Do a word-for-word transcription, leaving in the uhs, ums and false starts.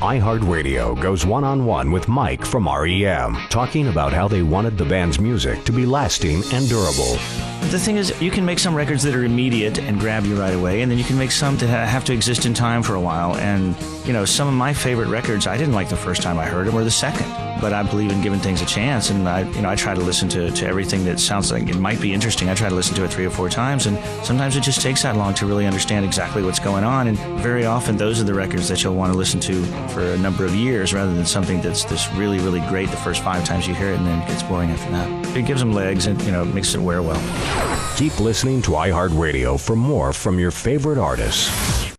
iHeartRadio goes one-on-one with Mike from R E M, talking about how they wanted the band's music to be lasting and durable. The thing is, you can make some records that are immediate and grab you right away, and then you can make some that have to exist in time for a while. And, you know, some of my favorite records, I didn't like the first time I heard them or the second. But I believe in giving things a chance, and I, you know, I try to listen to, to everything that sounds like it might be interesting. I try to listen to it three or four times, and sometimes it just takes that long to really understand exactly what's going on. And very often, those are the records that you'll want to listen to for a number of years, rather than something that's this really, really great the first five times you hear it, and then it gets boring after that. It gives them legs, and, you know, makes it wear well. Keep listening to iHeartRadio for more from your favorite artists.